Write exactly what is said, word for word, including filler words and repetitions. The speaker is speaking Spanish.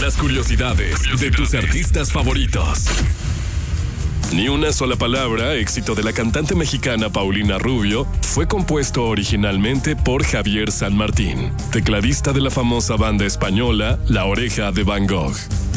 Las curiosidades de tus artistas favoritos. Ni una sola palabra, éxito de la cantante mexicana Paulina Rubio, fue compuesto originalmente por Javier San Martín, tecladista de la famosa banda española La Oreja de Van Gogh.